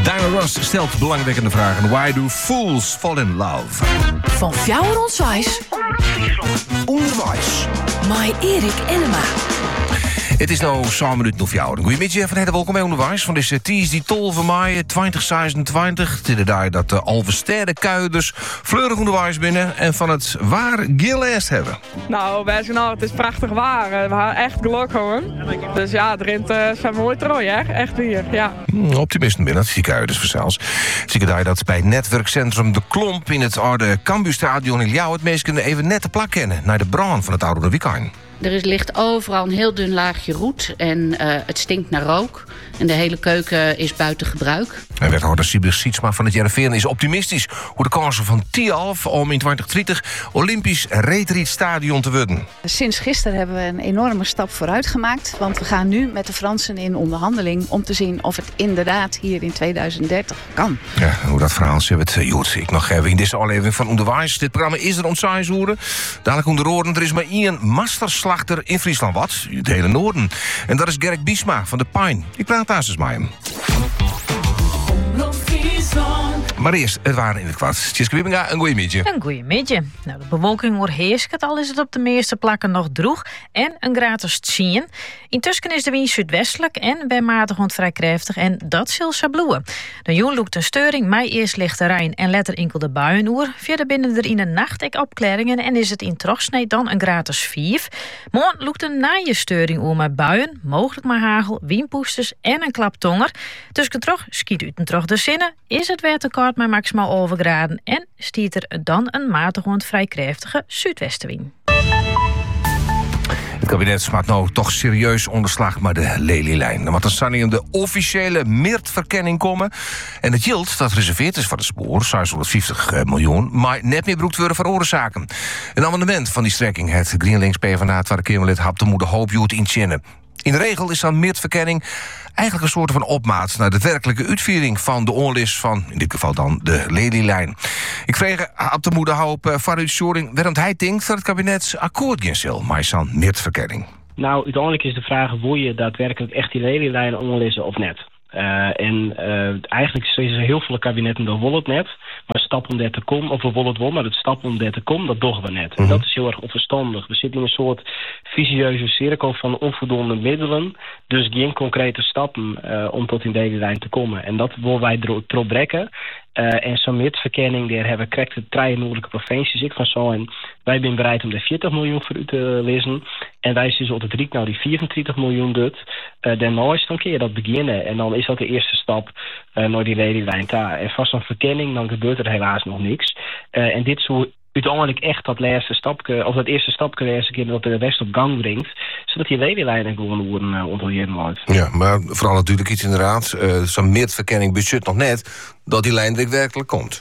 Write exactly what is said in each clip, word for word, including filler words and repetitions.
Diana Ross stelt belangwekkende vragen. Why do fools fall in love? Van Fjouwer Onderwijs. Onderwijs. Mij Erik Enema. Het is nu zo'n minuut nog jou. Goedemiddag, van harte welkom bij Onderwijs. Van deze Tuesday twaalf mei twintig zesentwintig. Het is de dag dat de Alverstede kuiders fleurig onderwijs binnen en van het waar gilles hebben. Nou, wij zijn al, het is prachtig waar. We hebben echt geluk hoor. Dus ja, het rint uh, zijn mooi trooi, hè? Echt weer, ja. Hmm, optimisten binnen, die kuiders vanzelfs. Zie ik daar dat bij het netwerkcentrum De Klomp in het oude Cambuurstadion in Ljouw het meesten even net de plak kennen naar de brand van het oude weekend. Er is, ligt overal een heel dun laagje roet en uh, het stinkt naar rook. En de hele keuken is buiten gebruik. En wethouder Siebert Sietsma van het Jereveen is optimistisch hoe de kansen van Tialf om in twintig dertig Olympisch Reetrietstadion te worden. Sinds gisteren hebben we een enorme stap vooruit gemaakt. Want we gaan nu met de Fransen in onderhandeling om te zien of het inderdaad hier in tweeduizend dertig kan. Ja, hoe dat verhaal zit het Joet. Ik nog even in deze aflevering van Onderwijs. Dit programma is er om saai zoeren. Dadelijk onder oren. Er is maar één masterslachter in Friesland. Wat? Het hele noorden. En dat is Gerrit Biesma van de Pijn. Ik praat daar eens met hem. Maar eerst, het waren in het kwart. Tjeske Wibbinga, een goeie midje. Een goeie midje. Nou, de bewolking overheerst het, al is het op de meeste plakken nog droeg en een gratis tien. Intussen is de wind zuidwestelijk en bij matig rond vrij krachtig en dat zal sabloeien. De joen loekt een steuring, maar eerst ligt de Rijn en letter enkel de buien oer. Verder binnen er in de nacht ik opklaringen en is het in Trochsnee dan een gratis vijf. Morgen loekt een naaie steuring oer met buien, mogelijk maar hagel, wienpoesters en een klaptonger. Tussen troch schiet u een troch de zinnen, is het weer te kort maar maximaal overgraden en stiert er dan een matig rond vrij krachtige zuidwestenwind. Het kabinet smaakt nou toch serieus onderslag maar de lelielijn. Dan moet er sanning de officiële meertverkenning komen. En het yield dat reserveerd is voor de spoor, zeshonderdvijftig miljoen, maar net meer broekt worden voor oorzaken. Een amendement van die strekking het GroenLinks PvdA Tweede Kamerlid Hap de Moeder Hoop Joet inzinnen. In de regel is dan meertverkenning eigenlijk een soort van opmaat naar de werkelijke uitvoering van de onlis van, in dit geval dan, de lelielijn. Ik vreeg op de Moeder Hoop uh, Farid Shoring waarom hij denkt dat het kabinet akkoord gaan zal met zo'n meertverkenning. Nou, uiteindelijk is de vraag, wil je daadwerkelijk echt die lelielijn onlissen of net? Uh, en uh, eigenlijk is er heel veel kabinetten dat willen het net, maar stap om dat te komen, of we willen het wel, maar het stap om dat te komen, dat doen we net. Mm-hmm. En dat is heel erg onverstandig. We zitten in een soort vicieuze cirkel van onvoldoende middelen, dus geen concrete stappen uh, om tot in deze lijn te komen. En dat willen wij erop brekken. Uh, en zo'n meertverkenning, daar hebben we correct de drie noordelijke provincies ik van zo. En wij zijn bereid om daar veertig miljoen voor u te lezen. En wij zijn op de drie nou die vierentwintig miljoen doet. Uh, daarna is dan kun je dat beginnen. En dan is dat de eerste stap uh, naar die lelielijn daar. En vast zo'n verkenning, dan gebeurt er helaas nog niks. Uh, en dit zo uiteindelijk echt dat laatste stapje, of dat eerste stapje eerste keer dat de rest op gang brengt, zodat die lelielijn gewoon worden uh, onderheren wordt. Ja, maar vooral natuurlijk iets inderdaad, uh, zo'n meertverkenning budget nog net, dat die lijn er werkelijk komt.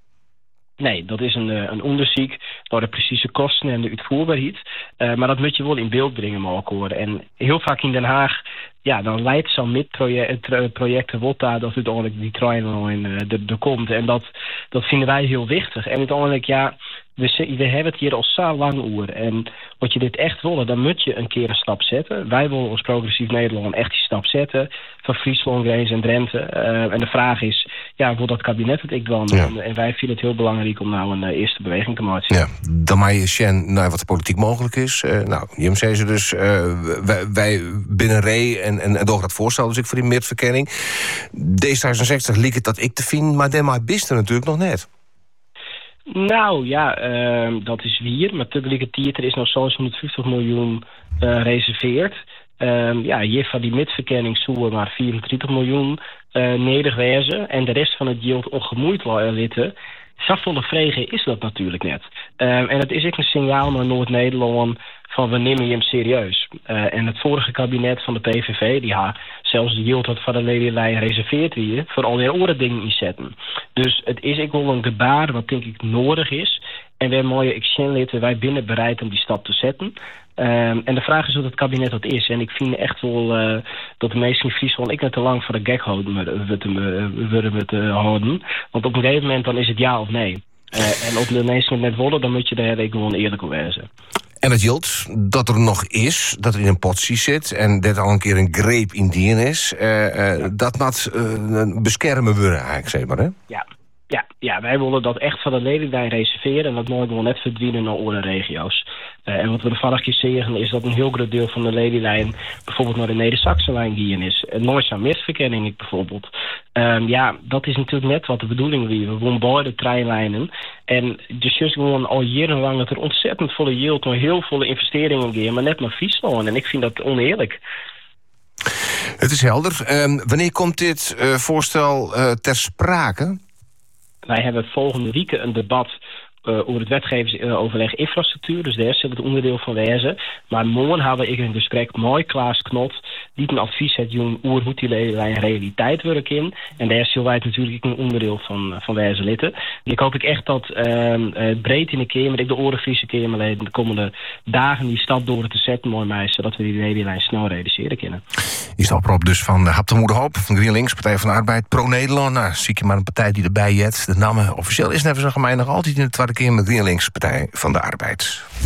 Nee, dat is een, een onderzoek naar de precieze kosten en de uitvoerbaarheid. Uh, maar dat moet je wel in beeld brengen mogen worden. En heel vaak in Den Haag, ja, dan leidt zo'n MIT-projecten wat daar dat uiteindelijk die trein er komt. En dat, dat vinden wij heel wichtig. En uiteindelijk, ja, we, we hebben het hier al zo lang over. En wat je dit echt wil, dan moet je een keer een stap zetten. Wij willen als progressief Nederland echt die stap zetten. Van Friesland, Grijs en Drenthe. Uh, en de vraag is, ja, wil dat kabinet het ik dan? Ja. En, en wij vinden het heel belangrijk om nou een uh, eerste beweging te maken. Ja, dan maar je Sjen naar wat politiek mogelijk is. Uh, nou, Jim zei ze dus, uh, wij, wij binnen Ree en, en, en door dat voorstel dus ik voor die meertverkenning. D zesenzestig liep het dat ik te vinden, maar dan maar bist er natuurlijk nog net. Nou ja, uh, dat is weer. Maar tegelijkertijd is nog zeshonderdvijftig miljoen uh, reserveerd. Uh, ja, hier van die midverkenning zoeken maar vierentwintig miljoen uh, nederwezen. En de rest van het yield ongemoeid litten. Zoveel vregen is dat natuurlijk net. Uh, en het is ook een signaal naar Noord-Nederland van we nemen je hem serieus. Uh, en het vorige kabinet van de P V V, die ha, zelfs de yield had van de lelielijn reserveerd weer, voor al die andere dingen niet zetten. Dus het is ook wel een gebaar wat denk ik nodig is. En wij mooie exchange wij binnen bereid om die stap te zetten. Um, en de vraag is hoe het kabinet dat is. En ik vind echt wel uh, dat de meesten in Friesland ik net te lang voor de gek houden willen we te houden. Want op een gegeven moment dan is het ja of nee. Uh, en op de meesten net willen, dan moet je daar gewoon eerlijk op wezen. En het geldt dat er nog is, dat er in een potje zit en dat al een keer een greep in dien is. Uh, uh, ja. Dat moet uh, beschermen worden eigenlijk, zeg maar, hè? Ja. Ja, ja, wij willen dat echt van de lelielijn reserveren en dat mogen we net verdwijnen naar andere regio's. Uh, en wat we de vorige keer zeggen is dat een heel groot deel van de lelielijn bijvoorbeeld naar de Neder-Saxe-lijn gaan is. En nooit aan misverkenning bijvoorbeeld. Um, ja, dat is natuurlijk net wat de bedoeling was. We wonen beide treinlijnen. En dus juist gewoon al jarenlang dat er ontzettend volle yield naar heel volle investeringen gaan, maar net naar Friesland. En ik vind dat oneerlijk. Het is helder. Um, wanneer komt dit uh, voorstel uh, ter sprake? Wij hebben volgende week een debat uh, over het wetgevingsoverleg infrastructuur. Dus daar zit het onderdeel van wezen. Maar morgen hebben we een gesprek met Klaas Knot, die een advies heeft jong over hoe die lijn realiteit werkt in. En daar zullen wij het natuurlijk een onderdeel van, van wezen litten. Ik hoop ik echt dat uh, uh, breed in de keer, met ik de Orenfriese Kamerleden de komende dagen die stap door te zetten, mooi mij, zodat we die lijn snel realiseren kunnen. Je staat oproep dus van de Hap de Moederhoop, van GroenLinks, Partij van de Arbeid, Pro-Nederland. Nou, zie je maar een partij die erbij jet. De namen officieel is net zo gemeen nog altijd in de tweede keer met GroenLinks, Partij van de Arbeid.